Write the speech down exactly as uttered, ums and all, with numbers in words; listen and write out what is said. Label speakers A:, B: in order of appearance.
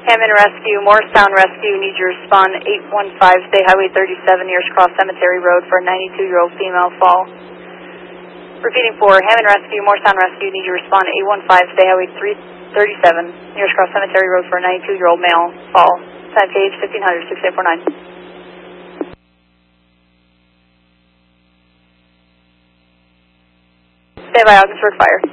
A: Hammond Rescue, Morristown Rescue, need you to respond eight one five, State Highway thirty-seven, nearest Cross Cemetery Road for a ninety-two-year-old female fall. Repeating for Hammond Rescue, Morristown Rescue, need you to respond eight one five, State Highway three thirty-seven, nearest Cross Cemetery Road for a ninety-two-year-old male fall. Time page fifteen hundred, six eight four nine. Stand by, Augsburg Fire.